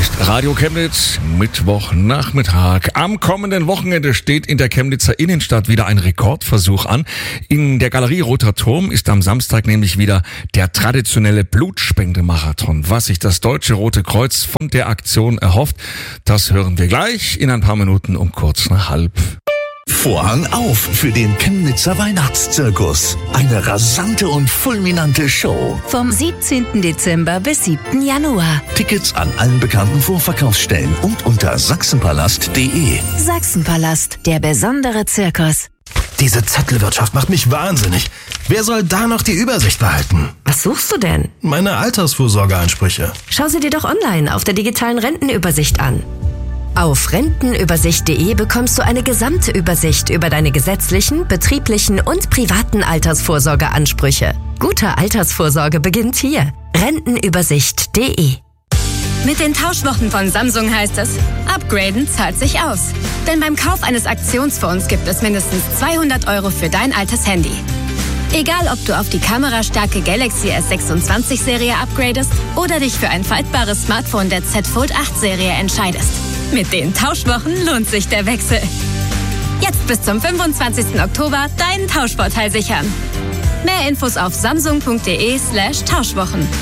ist Radio Chemnitz, Mittwochnachmittag. Am kommenden Wochenende steht in der Chemnitzer Innenstadt wieder ein Rekordversuch an. In der Galerie Roter Turm ist am Samstag nämlich wieder der traditionelle Blutspendemarathon. Was sich das Deutsche Rote Kreuz von der Aktion erhofft, das hören wir gleich in ein paar Minuten um kurz nach 12:30. Vorhang auf für den Chemnitzer Weihnachtszirkus. Eine rasante und fulminante Show. Vom 17. Dezember bis 7. Januar. Tickets an allen bekannten Vorverkaufsstellen und unter sachsenpalast.de. Sachsenpalast, der besondere Zirkus. Diese Zettelwirtschaft macht mich wahnsinnig. Wer soll da noch die Übersicht behalten? Was suchst du denn? Meine Altersvorsorgeansprüche. Schau sie dir doch online auf der digitalen Rentenübersicht an. Auf rentenübersicht.de bekommst du eine gesamte Übersicht über deine gesetzlichen, betrieblichen und privaten Altersvorsorgeansprüche. Gute Altersvorsorge beginnt hier. Rentenübersicht.de. Mit den Tauschwochen von Samsung heißt es, upgraden zahlt sich aus. Denn beim Kauf eines Aktionsfonds gibt es mindestens 200 € für dein altes Handy. Egal, ob du auf die kamerastarke Galaxy S26-Serie upgradest oder dich für ein faltbares Smartphone der Z Fold 8-Serie entscheidest. Mit den Tauschwochen lohnt sich der Wechsel. Jetzt bis zum 25. Oktober deinen Tauschvorteil sichern. Mehr Infos auf samsung.de/Tauschwochen.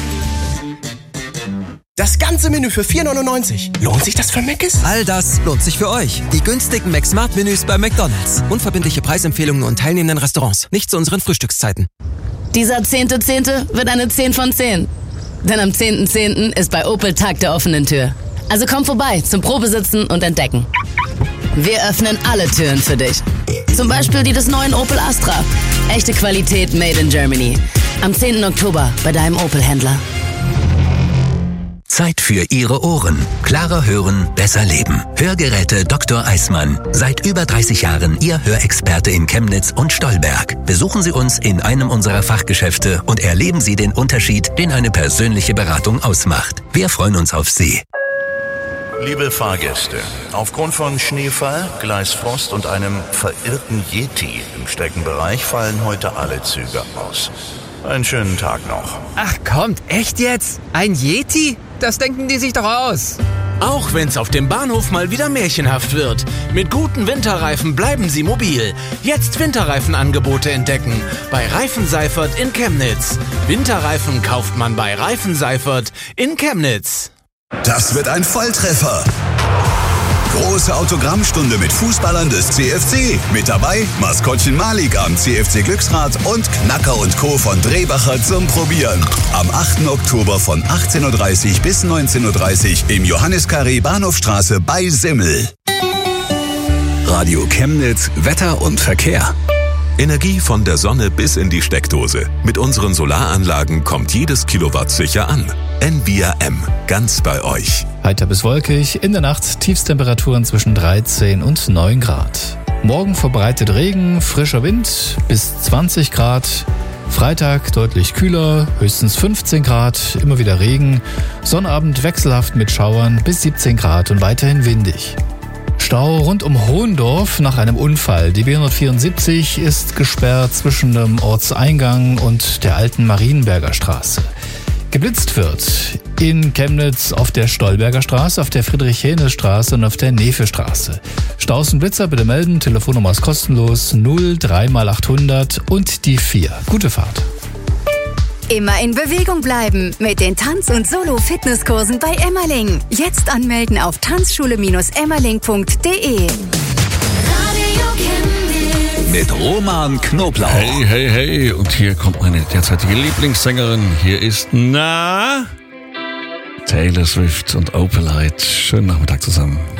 Das ganze Menü für 4,99. Lohnt sich das für Mc's? All das lohnt sich für euch. Die günstigen McSmart-Menüs bei McDonald's. Unverbindliche Preisempfehlungen und teilnehmenden Restaurants. Nicht zu unseren Frühstückszeiten. Dieser 10.10. wird eine 10 von 10. Denn am 10.10. ist bei Opel Tag der offenen Tür. Also komm vorbei zum Probesitzen und Entdecken. Wir öffnen alle Türen für dich. Zum Beispiel die des neuen Opel Astra. Echte Qualität made in Germany. Am 10. Oktober bei deinem Opel-Händler. Zeit für Ihre Ohren. Klarer hören, besser leben. Hörgeräte Dr. Eismann. Seit über 30 Jahren Ihr Hörexperte in Chemnitz und Stolberg. Besuchen Sie uns in einem unserer Fachgeschäfte und erleben Sie den Unterschied, den eine persönliche Beratung ausmacht. Wir freuen uns auf Sie. Liebe Fahrgäste, aufgrund von Schneefall, Gleisfrost und einem verirrten Yeti im Streckenbereich fallen heute alle Züge aus. Einen schönen Tag noch. Ach kommt, echt jetzt? Ein Yeti? Das denken die sich doch aus. Auch wenn's auf dem Bahnhof mal wieder märchenhaft wird. Mit guten Winterreifen bleiben Sie mobil. Jetzt Winterreifenangebote entdecken. Bei Reifen Seifert in Chemnitz. Winterreifen kauft man bei Reifen Seifert in Chemnitz. Das wird ein Volltreffer. Große Autogrammstunde mit Fußballern des CFC. Mit dabei Maskottchen Malik am CFC Glücksrad und Knacker und Co. von Drehbacher zum Probieren. Am 8. Oktober von 18:30 bis 19:30 im Johanniskarree Bahnhofstraße bei Simmel. Radio Chemnitz, Wetter und Verkehr. Energie von der Sonne bis in die Steckdose. Mit unseren Solaranlagen kommt jedes Kilowatt sicher an. NBRM, ganz bei euch. Heiter bis wolkig, in der Nacht Tiefstemperaturen zwischen 13 und 9 Grad. Morgen verbreitet Regen, frischer Wind bis 20 Grad. Freitag deutlich kühler, höchstens 15 Grad, immer wieder Regen. Sonnabend wechselhaft mit Schauern bis 17 Grad und weiterhin windig. Stau rund um Hohendorf nach einem Unfall. Die B174 ist gesperrt zwischen dem Ortseingang und der alten Marienberger Straße. Geblitzt wird in Chemnitz auf der Stolberger Straße, auf der Friedrich-Hähne-Straße und auf der Nefe-Straße. Staus und Blitzer bitte melden, Telefonnummer ist kostenlos 03x800 und die 4. Gute Fahrt. Immer in Bewegung bleiben mit den Tanz- und Solo-Fitnesskursen bei Emmerling. Jetzt anmelden auf tanzschule-emmerling.de. Mit Roman Knoblauch. Hey, hey, hey. Und hier kommt meine derzeitige Lieblingssängerin. Hier ist Taylor Swift und Opalite. Schönen Nachmittag zusammen.